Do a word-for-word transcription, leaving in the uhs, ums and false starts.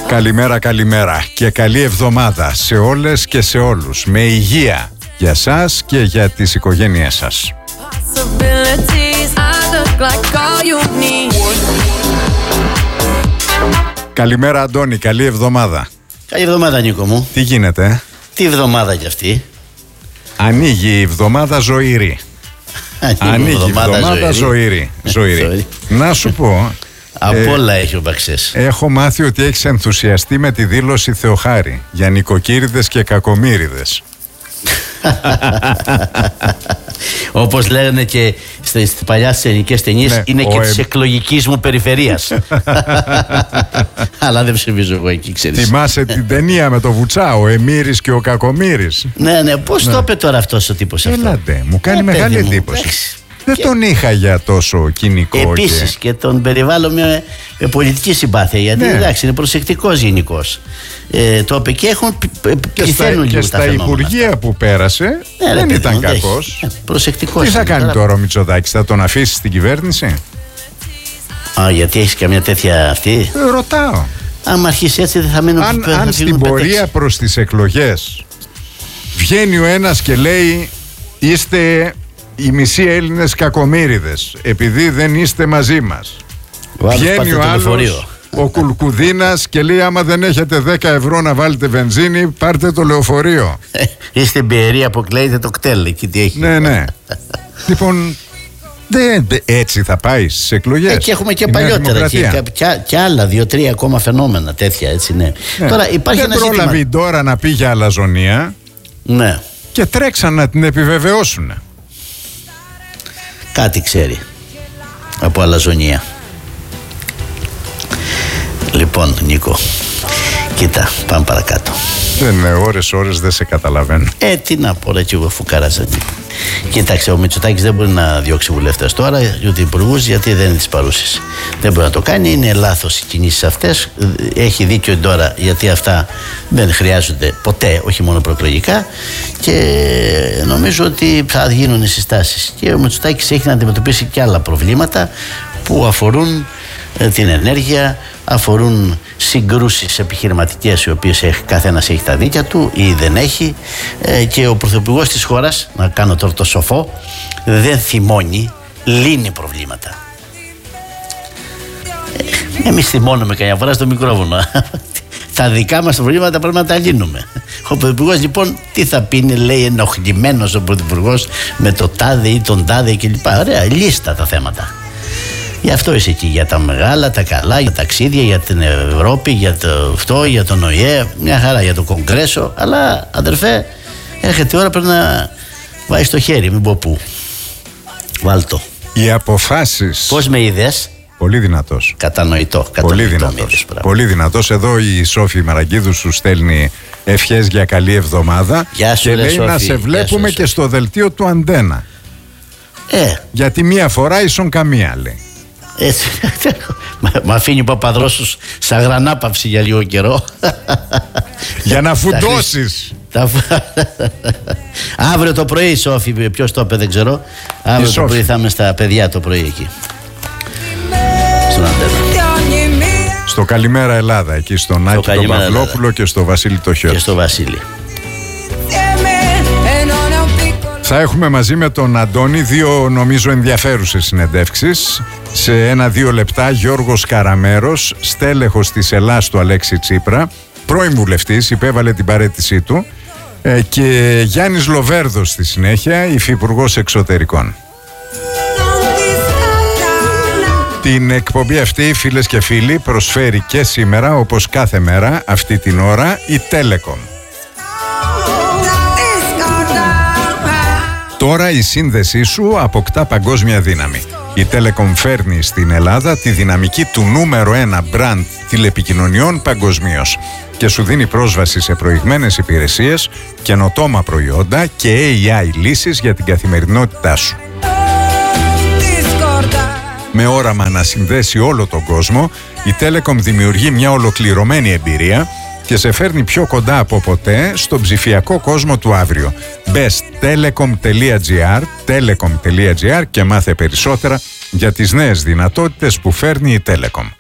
Καλημέρα, καλημέρα και καλή εβδομάδα σε όλες και σε όλους. Με υγεία για σας και για τις οικογένειές σας. Καλημέρα Αντώνη, καλή εβδομάδα. Καλή εβδομάδα Νίκο μου. Τι γίνεται? Τι εβδομάδα κι αυτή? Ανοίγει η εβδομάδα ζωηρή. Ανοίγει η εβδομάδα ζωηρή. ζωηρή. Να σου πω, από ε, όλα έχει ο Μπαξές. Έχω μάθει ότι έχεις ενθουσιαστεί με τη δήλωση Θεοχάρη για νοικοκύριδες και κακομύριδες. Όπως λένε και στις παλιάς ελληνικές ταινίες, ναι, είναι και ε... της εκλογικής μου περιφερείας. Αλλά δεν ψηφίζω εγώ εκεί, ξέρεις. Θυμάσαι την ταινία με το Βουτσά, ο Εμμύρης και ο Κακομύρης? Ναι, ναι, πώς ναι. το είπε τώρα αυτός ο τύπος αυτό? Έλατε, μου κάνει ε, μεγάλη εντύπωση. Δεν και... τον είχα για τόσο κοινικό. Επίσης και, και τον περιβάλλω με, με πολιτική συμπάθεια. Γιατί ναι. εντάξει, είναι προσεκτικός γενικός. Ε, το είπε και έχουν πληθαίνουν λίγο τα φαινόμενα. Και στα υπουργεία αυτά που πέρασε ναι, δεν ήταν κακός. Ε, προσεκτικός. Τι θα κάνει τώρα, τώρα ο Μητσοτάκης, θα τον αφήσει στην κυβέρνηση? Α, γιατί έχεις καμιά τέτοια αυτή? Ε, ρωτάω. Αν αρχίσει έτσι δεν θα μείνουν. Αν, θα αν στην πορεία προς τις εκλογές βγαίνει ο ένας και λέει είστε οι μισοί Έλληνες κακομύριδες επειδή δεν είστε μαζί μας. Βγαίνει ο άλλος, ο Κουλκουδίνας, και λέει άμα δεν έχετε δέκα ευρώ να βάλετε βενζίνη, πάρτε το λεωφορείο. Είστε μπιερία που κλαίτε το κτέλ, εκεί τι έχει. Ναι, ναι. Λοιπόν, δεν, έτσι θα πάει στις εκλογές. Ε, και έχουμε και παλιότερα και, και, και άλλα δύο-τρία ακόμα φαινόμενα τέτοια, έτσι, ναι. ναι. Τώρα υπάρχει δεν ένα πρόλαβε η Ντόρα να πει για αλαζονία. Ναι. Και τρέξαν να την επιβεβαιώσουν. Κάτι ξέρει από αλαζονία. Λοιπόν Νίκο, κοίτα, πάμε παρακάτω. Δεν είναι ώρες ώρες, δεν σε καταλαβαίνω. Ε, τι να πω ρε, κι εγώ φουκάραζα. Κοίταξε, ο Μητσοτάκης δεν μπορεί να διώξει βουλευτές τώρα, ούτε υπουργούς, γιατί δεν είναι της παρούσης. Δεν μπορεί να το κάνει, είναι λάθος οι κινήσεις αυτές. Έχει δίκιο τώρα, γιατί αυτά δεν χρειάζονται ποτέ, όχι μόνο προεκλογικά. Και νομίζω ότι θα γίνουν οι συστάσεις. Και ο Μητσοτάκης έχει να αντιμετωπίσει και άλλα προβλήματα που αφορούν την ενέργεια, αφορούν συγκρούσεις επιχειρηματικές, οι οποίες έχει, καθένας έχει τα δίκια του ή δεν έχει, ε, και ο πρωθυπουργός της χώρας, να κάνω τώρα το σοφό, δεν θυμώνει, λύνει προβλήματα. ε, εμείς θυμώνουμε καμιά φορά στο μικρόφωνο. Τα δικά μας προβλήματα πρέπει να τα λύνουμε. Ο πρωθυπουργός λοιπόν τι θα πει, είναι, λέει, ενοχλημένος ο πρωθυπουργός με το τάδε ή τον τάδε κλπ. Ωραία, λίστα τα θέματα. Γι' αυτό είσαι εκεί, για τα μεγάλα, τα καλά, για τα ταξίδια, για την Ευρώπη, για το αυτό, για τον ΟΗΕ, μια χαρά, για το Κογκρέσο. Αλλά αδερφέ, έρχεται η ώρα, πρέπει να βάζεις το χέρι, μην πω πού. Βάλτο. Οι αποφάσεις. Πώς με είδες? Πολύ δυνατός. Κατανοητό. Πολύ δυνατός. Πολύ δυνατός. Εδώ η Σόφη Μαραγκίδου σου στέλνει ευχές για καλή εβδομάδα. Γεια σου, και λέει Σόφη, να σε βλέπουμε σου, και στο δελτίο του Αντένα. Ε. Γιατί μία φορά ίσον καμία, λέει. Έτσι. Μ' αφήνει ο Παπαδρός σου σαν γρανάπαυση για λίγο καιρό. Για να φουντώσεις. Αύριο το πρωί, Σόφη, ποιος το είπε δεν ξέρω. Αύριο το πρωί θα είμαι στα παιδιά το πρωί εκεί. Στον Αντένα. Στο Καλημέρα Ελλάδα, εκεί στον Άκη τον Παυλόπουλο και στο Βασίλη το Χιώτη. Και στο Βασίλη. Θα έχουμε μαζί με τον Αντώνη δύο νομίζω ενδιαφέρουσες συνεντεύξεις. Σε ένα-δύο λεπτά Γιώργος Καραμέρος, στέλεχος της Ελλάς του Αλέξη Τσίπρα, πρώην βουλευτής, υπέβαλε την παραίτησή του, και Γιάννης Λοβέρδος στη συνέχεια, υφυπουργός εξωτερικών. Την εκπομπή αυτή, φίλες και φίλοι, προσφέρει και σήμερα, όπως κάθε μέρα αυτή την ώρα, η Telecom. Τώρα η σύνδεσή σου αποκτά παγκόσμια δύναμη. Η Telecom φέρνει στην Ελλάδα τη δυναμική του νούμερο ένα μπραντ τηλεπικοινωνιών παγκοσμίως και σου δίνει πρόσβαση σε προηγμένες υπηρεσίες, καινοτόμα προϊόντα και έι άι λύσεις για την καθημερινότητά σου. Με όραμα να συνδέσει όλο τον κόσμο, η Telecom δημιουργεί μια ολοκληρωμένη εμπειρία και σε φέρνει πιο κοντά από ποτέ στον ψηφιακό κόσμο του αύριο. Μπες telecom τελεία gr, telecom τελεία gr και μάθε περισσότερα για τις νέες δυνατότητες που φέρνει η Telecom.